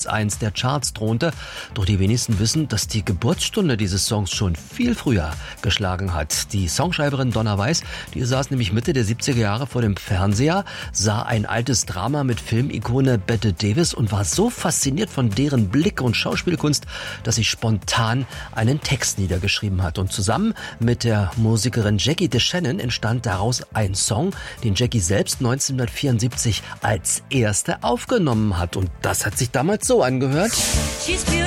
Platz 1 der Charts thronte. Doch die wenigsten wissen, dass die Geburtsstunde dieses Songs schon viel früher geschlagen hat. Die Songschreiberin Donna Weiss, die saß nämlich Mitte der 70er Jahre vor dem Fernseher, sah ein altes Drama mit Filmikone Bette Davis und war so fasziniert von deren Blick und Schauspielkunst, dass sie spontan einen Text niedergeschrieben hat. Und zusammen mit der Musikerin Jackie DeShannon entstand daraus ein Song, den Jackie selbst 1974 als erste aufgenommen hat. Und das hat sich damals so angehört.